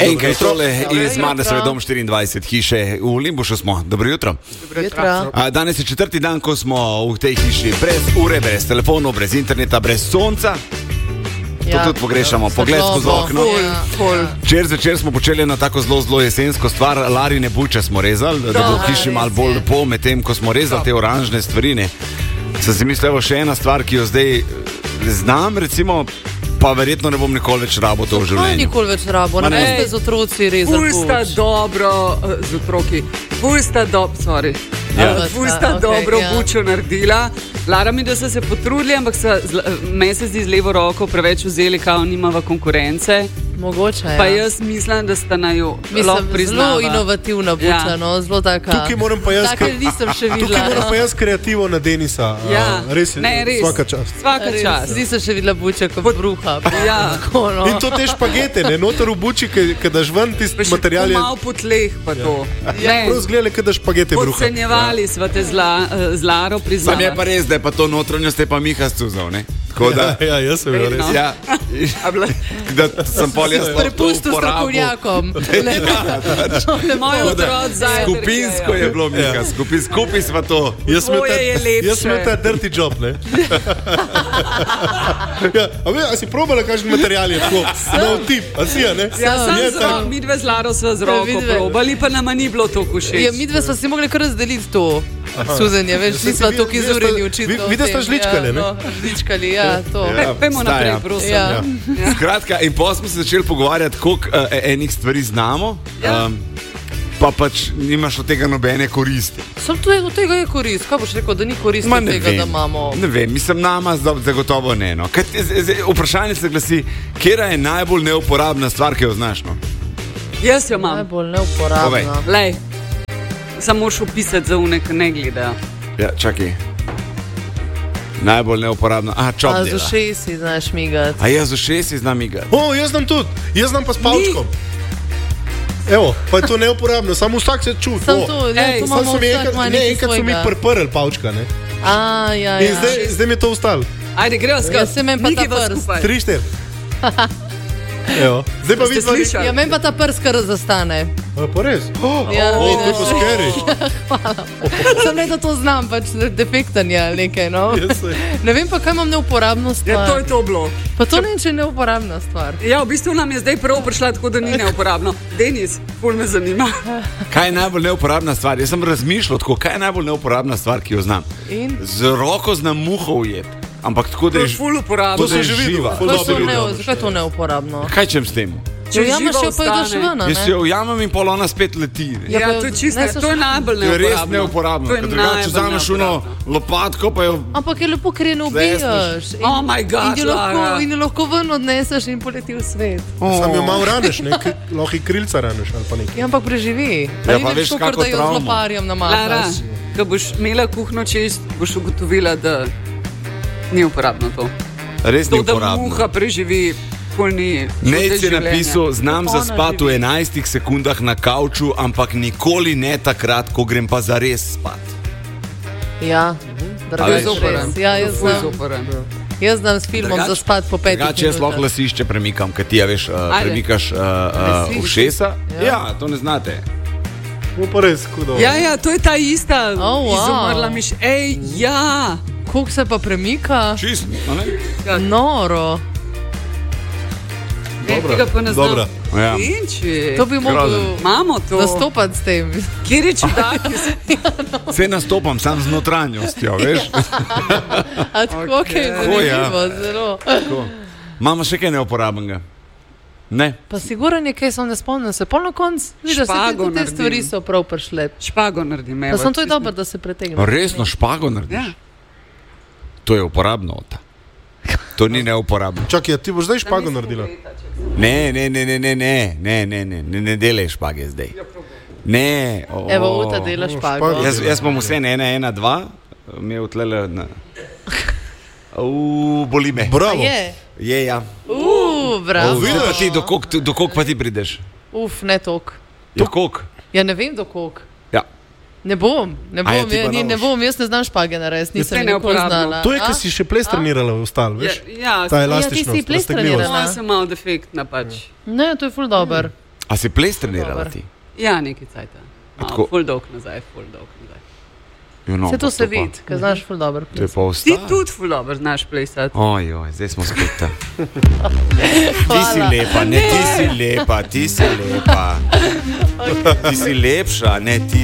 Enkrat tole iz Marnesove dom 24 hiše v Limbušu smo. Dobro jutro. Danes je 4. dan, ko smo v tej hiši brez ure, brez telefonov, brez interneta, brez sonca. To tudi pogrešamo, pogled skozi okno. Včeraj zvečer smo počeli na tako zelo jesensko stvar, Larine buče smo rezali, da bo v hiši malo bolj lepo, medtem ko smo rezali te oranžne stvarine. Sem si mislil, še ena stvar, ki jo zdaj znam, recimo, pa verjetno ne bom nikoli več rabo to v življenju. Nikoli več rabo, ne ste z otroci rezali puč. Z otroki. Pusta dobro bučo naredila. Lara mi, da so se potrudili, ampak me se zdi z levo roko preveč vzeli, kao nimava konkurence. Mogoče, ja. Pa jaz mislim, da sta na jo lahko priznava. Zelo inovativna buča, no, zelo taka. Tukaj moram pa jaz kreativo na Denisa. Res je, svaka čast. Zdi se še videla buča kot bruha. In to te špagete, ne, noter v buči, kadaš ven tisti material je... Malo po tleh pa to. Prav zgledali, kada špagete bruha. Podcenjevali sva te z Laro priznava. Sam je pa res, da je pa to notranjost, je pa Miha scuzal, ne? Ja, jaz sem res. Ja, da sem pol jaz prepustil strokovnjakom. Skupinsko je bilo, Miha, skupaj sva to. Jaz sem ta dirty job, ne? A si probala kakšen material je tako? Nov tip, a si, ne? Ja, sam z roko, midve z Laro sva z roko probali, pa nama ni bilo to všeč. Ja, midve sva si mogli kar razdeliti to. Suzenje, veš, nisva tukaj izureni učitno. Vidite, sta žličkali, ne? Žličkali, ja, to. Pejmo naprej, prosim. Skratka, in potem smo se začeli pogovarjati, koliko enih stvari znamo, pa pač nimaš od tega nobene koristi. Sam tudi od tega je korist. Kaj boš rekel, da ni koristi od tega, da imamo? Ne vem, mislim, nama zagotovo ne, no. Vprašanje se glasi, kera je najbolj neuporabna stvar, ki jo znaš, no? Jaz jo imam. Najbolj neuporabna. Lej. Samo moraš opisati za unek, ne gledajo. Ja, čakaj. Najbolj neuporabno. Čop dela. Z ušesi znaš migati. A jaz z ušesi znam migati. Jaz znam tudi. Jaz znam pa s palčkom. Evo, pa je to neuporabno. Samo vsak se čuti. Sam to, to imamo vsak manj nekaj svojega. Enkrat so mi prprl palčka, ne? Ja. In zdaj mi je to ostalo. Ajde, greva skrat. Jaz se men pa ta prst. 3-4. Evo. Zdaj pa vidiš. Ja, men pa ta prst kar zastane. Pa res? To je pa scary. Hvala. Sam ne, da to znam, pač defektanje ali nekaj, no. Ne vem pa, kaj imam neuporabno stvar. Ja, to je to bilo. Pa to ne, če je neuporabna stvar. Ja, v bistvu nam je zdaj prvo prišla tako, da ni neuporabno. Denis, ful me zanima. Kaj je najbolj neuporabna stvar? Jaz sem razmišljal tako, kaj je najbolj neuporabna stvar, ki jo znam. Z roko znam muho ujeti. Ampak tako, da je ful uporabno. To sem že videl. Zakaj je to neuporabno? Kaj čem s tem? Če ujameš jo, pa ideš ven, ne? Jaz jo ujamem in pol ona spet leti. Ja, to je čisto, to je najbolj neuporabno. To je res neuporabno. To je najbolj neuporabno. Če vzameš uno lopatko, pa jo... Ampak je lepo, ker je ne ubijaš. Oh my God, Lara. In jo lahko ven odneseš in poleti v svet. Sam jo malo raneš, ne? Lahko i krilca raneš ali pa nekaj. Ja, ampak preživi. Ja, pa veš, kako da jo z loparjem namahaš. Lara, ko boš imela kuhno čist, boš ugotovila, da ni uporabno to. Res ni uporabno. To, da muha preživi... Nejc je napisal, znam zaspati v 11 sekundah na kavču, ampak nikoli ne takrat, ko grem pa zares spat. Ja, res. Ja, jaz znam s filmom zaspati po 5 minutah. Če jaz lahko lasišče premikam, kaj ti ja veš, premikaš ušesa. Ja, to ne znate. Pa res, kudo. Ja, to je ta ista izumrla miš. Ja. Koliko se pa premika? Čist, ne? Noro. Dobra. Ja. To bi mogel nastopati s tem. Kjer je čudaki? Vse nastopam, sam z notranjostjo, veš? A tako, kaj je zanimivo, zelo. Imamo še kaj neuporabnega? Ne. Pa siguran je, kaj sem ne spomnil se. Pol na konc, vidiš, te stvari so prav prišle. Špago naredim. Pa sem to je dobro, da se pretegne. Resno, špago narediš? To je uporabno. To ni neuporabno. Čakaj, ti boš zdaj špago naredila? Ne delaj špage zdaj. Ne. Evo, Uta dela špago. Jaz bom vse 1-1-2, imel tlele na... Boli me. Bravo. Je, ja. Bravo. Do koliko pa ti prideš? Ne tok. Do koliko? Ja, ne vem do koliko. Ja. Ne bom, jaz ne znam špage narediti, nisem nikoli znala. To je, ker si še ples trenirala v ostal, veš? Ta elastičnost, ti si ples trenirala. Sem malo defektna pač. Ne, to je ful dober. A si ples trenirala ti? Ja, nekaj cajta. Ful dolg nazaj. Se to se vidi, ker znaš ful dobro plesati. Ti tudi ful dobro znaš plesati. Ojoj, zdaj smo spet. Ti si lepa, ne ti si lepa, ti si lepa. Ti si lepša, ne ti